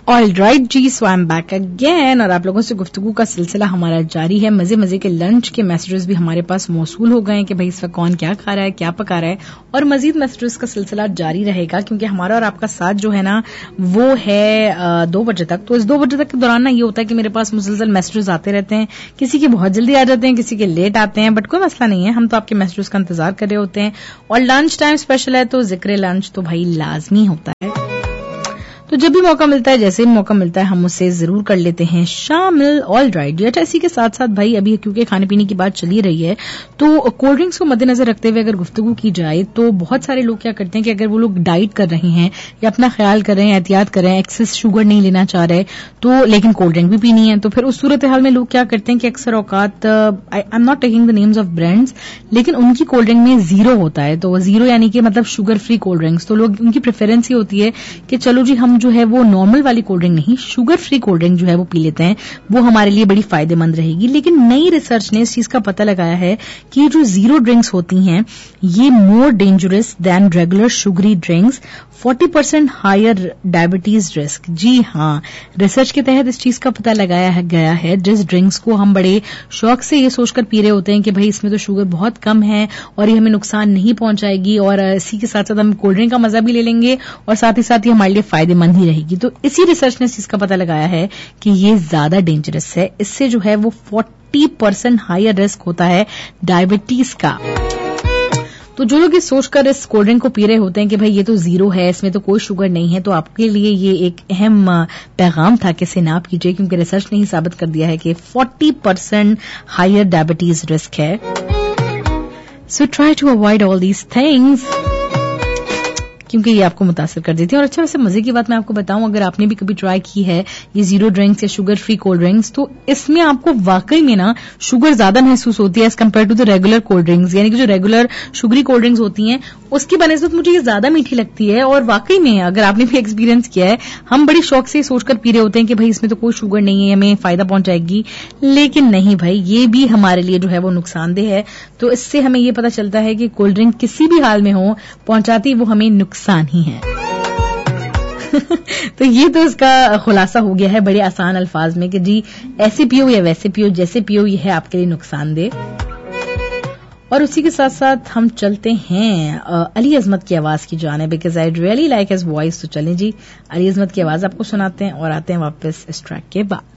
All right ji, so I am back again और आप लोगों से गुफ्तगू का सिलसिला हमारा जारी है। मजे मजे के लंच के मैसेजेस भी हमारे पास मौसूल हो गए हैं कि भाई इस वक्त कौन क्या खा रहा है, क्या पका रहा है, और मजीद मैसेजेस का सिलसिला जारी रहेगा क्योंकि हमारा और आपका साथ जो है ना वो है 2 बजे तक। तो इस 2 बजे तक के दौरान ना ये होता है कि मेरे पास मुसलसल मैसेजेस आते रहते हैं, किसी के बहुत जल्दी आ जाते हैं, किसी के लेट आते हैं, बट कोई मसला नहीं है, हम तो आपके मैसेजेस का इंतजार कर रहे होते हैं। और लंच टाइम स्पेशल है तो जिक्र लंच तो भाई लाजमी होता है, तो जब भी मौका मिलता है, जैसे भी मौका मिलता है, हम उससे जरूर कर लेते हैं शामिल। ऑल राइट जी। अच्छा, इसी के साथ साथ भाई अभी क्योंकि खाने पीने की बात चली रही है तो कोल्ड ड्रिंक्स को मद्देनजर रखते हुए अगर गुफ्तगू की जाए तो बहुत सारे लोग क्या करते हैं कि अगर वो लोग डाइट कर रहे हैं या अपना ख्याल कर रहे हैं, एहतियात कर रहे हैं, एक्सेस शुगर नहीं लेना चाह रहे तो लेकिन कोल्ड ड्रिंक भी पीनी है, तो फिर उस सूरत हाल में लोग क्या करते हैं कि अक्सर औकात, I am not taking the names of brands, लेकिन उनकी कोल्ड ड्रिंक में जीरो होता है, तो जीरो यानी कि मतलब शुगर फ्री कोल्ड ड्रिंक्स, तो लोग उनकी प्रेफरेंस ही होती है कि चलो जी हम जो है वो नॉर्मल वाली कोल्ड ड्रिंक नहीं, शुगर फ्री कोल्ड ड्रिंक जो है वो पी लेते हैं, वो हमारे लिए बड़ी फायदेमंद रहेगी। लेकिन नई रिसर्च ने इस चीज का पता लगाया है कि ये जो जीरो ड्रिंक्स होती हैं ये more dangerous than regular sugary drinks, 40% higher diabetes risk. जी हाँ, रिसर्च के तहत इस चीज का पता लगाया गया है। जिस ड्रिंक्स को हम बड़े शौक से ये सोचकर पी रहे होते हैं कि भाई इसमें तो शुगर बहुत कम है और ये हमें नुकसान नहीं पहुंचाएगी, और इसी के साथ साथ हम कोल्ड ड्रिंक का मजा भी ले लेंगे और साथ ही हमारे लिए फायदेमंद ही रहेगी, तो इसी रिसर्च ने इस चीज का पता लगाया है कि ये ज्यादा डेंजरस है। इससे जो है वो 40% हायर रिस्क होता है डायबिटीज का। तो जो लोग ये सोचकर इस कोल्ड ड्रिंक को पी रहे होते हैं कि भाई ये तो जीरो है, इसमें तो कोई शुगर नहीं है, तो आपके लिए ये एक अहम पैगाम था कि इसे ना पीजिए, क्योंकि रिसर्च ने ही साबित कर दिया है कि 40% हायर डायबिटीज रिस्क है। So try to avoid all these things क्योंकि ये आपको मुतासिर कर देती है। और अच्छा, वैसे मजे की बात मैं आपको बताऊं, अगर आपने भी कभी ट्राई की है ये जीरो ड्रिंक्स या शुगर फ्री कोल्ड ड्रिंक्स, तो इसमें आपको वाकई में ना शुगर ज्यादा महसूस होती है as compare to the regular cold drinks, यानी कि जो रेगुलर शुगरी कोल्ड ड्रिंक्स होती हैं उसकी बनस्बत मुझे ये ज्यादा मीठी लगती है। और वाकई में अगर आपने भी एक्सपीरियंस किया है, हम बड़ी शौक से सोचकर पी रहे होते हैं कि भाई इसमें तो कोई शुगर नहीं है, हमें फायदा पहुंचाएगी, लेकिन नहीं भाई, ये भी हमारे लिए जो है वो नुकसानदेह है। तो इससे हमें ये पता चलता है कि कोल्ड ड्रिंक किसी भी हाल में हो, पहुंचाती वो हमें नुकसान ही है। तो ये तो इसका खुलासा हो गया है बड़े आसान अल्फाज में कि जी ऐसे पियो या वैसे पियो, जैसे पियो ये है आपके लिए नुकसानदेह। और उसी के साथ साथ हम चलते हैं अली अजमत की आवाज की जाने, because I really like his voice. तो चलें जी, अली अजमत की आवाज आपको सुनाते हैं और आते हैं वापस इस ट्रैक के बाद।